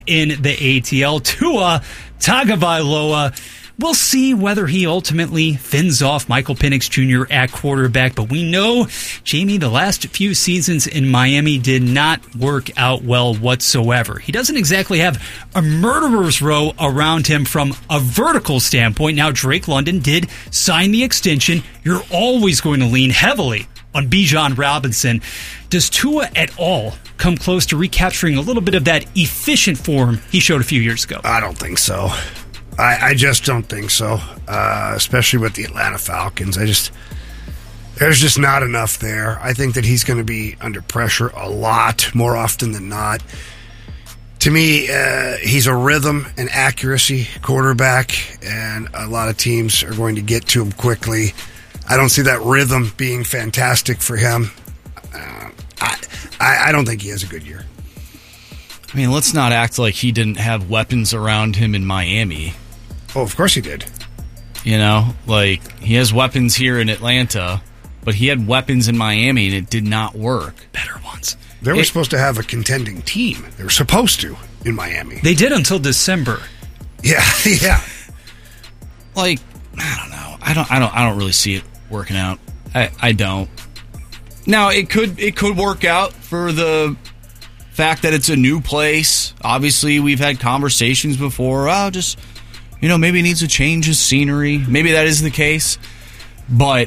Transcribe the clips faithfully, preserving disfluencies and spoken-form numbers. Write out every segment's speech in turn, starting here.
in the A T L. Tua Tagovailoa. We'll see whether he ultimately fins off Michael Penix Junior at quarterback, but we know, Jamie, the last few seasons in Miami did not work out well whatsoever. He doesn't exactly have a murderer's row around him from a vertical standpoint. Now, Drake London did sign the extension. You're always going to lean heavily on Bijan Robinson. Does Tua at all come close to recapturing a little bit of that efficient form he showed a few years ago? I don't think so. I, I just don't think so, uh, especially with the Atlanta Falcons. I just there's just not enough there. I think that he's going to be under pressure a lot more often than not. To me, uh, he's a rhythm and accuracy quarterback, and a lot of teams are going to get to him quickly. I don't see that rhythm being fantastic for him. Uh, I, I I don't think he has a good year. I mean, let's not act like he didn't have weapons around him in Miami. Oh, of course he did. You know, like, he has weapons here in Atlanta, but he had weapons in Miami, and it did not work. Better ones. They were it, supposed to have a contending team. They were supposed to in Miami. They did until December. Yeah, yeah. Like, I don't know. I don't. I don't. I don't really see it working out. I. I don't. Now, it could. It could work out for the fact that it's a new place. Obviously, we've had conversations before. Oh, just, you know, maybe it needs a change of scenery. Maybe that is the case. But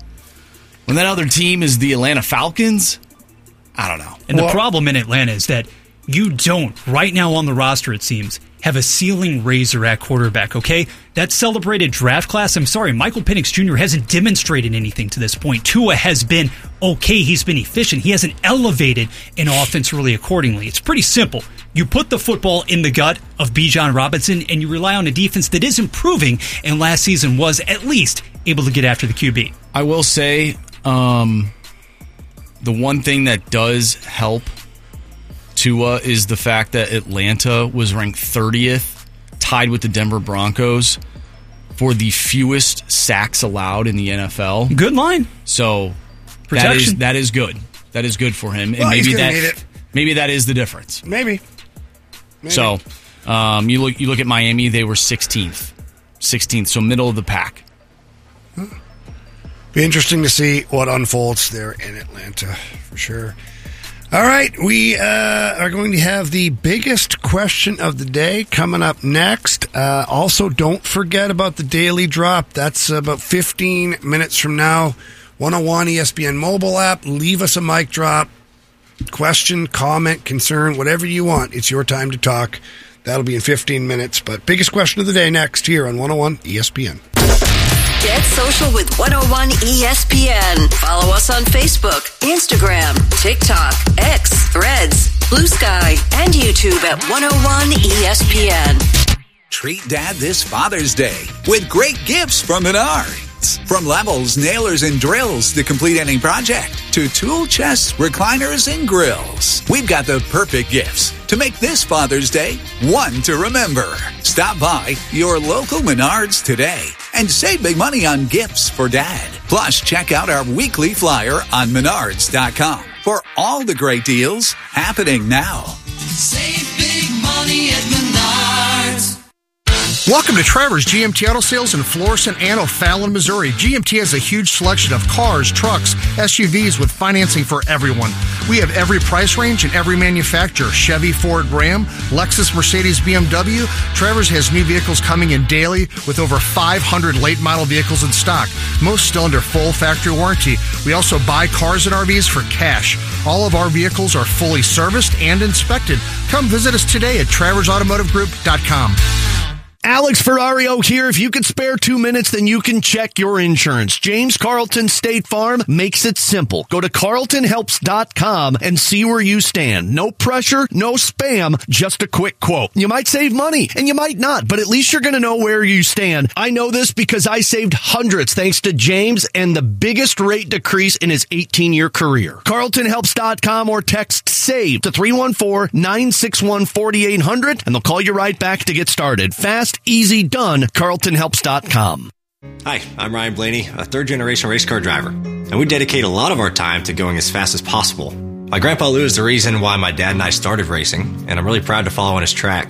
when that other team is the Atlanta Falcons, I don't know. And well, the problem in Atlanta is that you don't, right now on the roster, it seems, have a ceiling raiser at quarterback, okay? That celebrated draft class, I'm sorry, Michael Penix Junior hasn't demonstrated anything to this point. Tua has been okay. He's been efficient. He hasn't elevated an offense really accordingly. It's pretty simple. You put the football in the gut of Bijan Robinson, and you rely on a defense that is improving, and last season was at least able to get after the Q B. I will say, um, the one thing that does help Tua is the fact that Atlanta was ranked thirtieth, tied with the Denver Broncos, for the fewest sacks allowed in the N F L. Good line. So Protection. that is that is good. That is good for him, and well, maybe he's that need it. maybe that is the difference. Maybe. Maybe. So um, you look you look at Miami; they were sixteenth, sixteenth, so middle of the pack. Be interesting to see what unfolds there in Atlanta, for sure. All right, we uh, are going to have the biggest question of the day coming up next. Uh, also, don't forget about the Daily Drop. That's about fifteen minutes from now. one oh one E S P N mobile app. Leave us a mic drop. Question, comment, concern, whatever you want. It's your time to talk. That'll be in fifteen minutes. But biggest question of the day next here on one oh one E S P N. Get social with one oh one E S P N. Follow us on Facebook, Instagram, TikTok, X, Threads, Blue Sky, and YouTube at one oh one E S P N. Treat Dad this Father's Day with great gifts from Menards. From levels, nailers, and drills to complete any project, to tool chests, recliners, and grills. We've got the perfect gifts to make this Father's Day one to remember. Stop by your local Menards today and save big money on gifts for Dad. Plus, check out our weekly flyer on menards dot com for all the great deals happening now. Save big money at Menards. Welcome to Trevor's G M T Auto Sales in Florissant and O'Fallon, Missouri. G M T has a huge selection of cars, trucks, S U Vs with financing for everyone. We have every price range and every manufacturer. Chevy, Ford, Ram, Lexus, Mercedes, B M W. Trevor's has new vehicles coming in daily with over five hundred late model vehicles in stock, most still under full factory warranty. We also buy cars and R Vs for cash. All of our vehicles are fully serviced and inspected. Come visit us today at travers automotive group dot com. Alex Ferrario here. If you can spare two minutes, then you can check your insurance. James Carlton State Farm makes it simple. Go to carlton helps dot com and see where you stand. No pressure, no spam, just a quick quote. You might save money, and you might not, but at least you're going to know where you stand. I know this because I saved hundreds thanks to James and the biggest rate decrease in his eighteen-year career. carlton helps dot com or text SAVE to three one four, nine six one, four eight zero zero, and they'll call you right back to get started. Fast, easy, done. carlton helps dot com. Hi, I'm Ryan Blaney, a third-generation race car driver, and we dedicate a lot of our time to going as fast as possible. My grandpa Lou is the reason why my dad and I started racing, and I'm really proud to follow in his tracks.